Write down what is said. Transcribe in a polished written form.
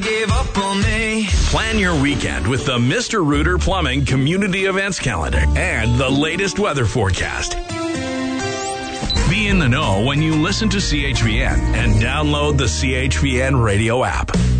gave up on me. Plan your weekend with the Mr. Rooter Plumbing Community Events Calendar and the latest weather forecast. Be in the know when you listen to CHVN and download the CHVN radio app.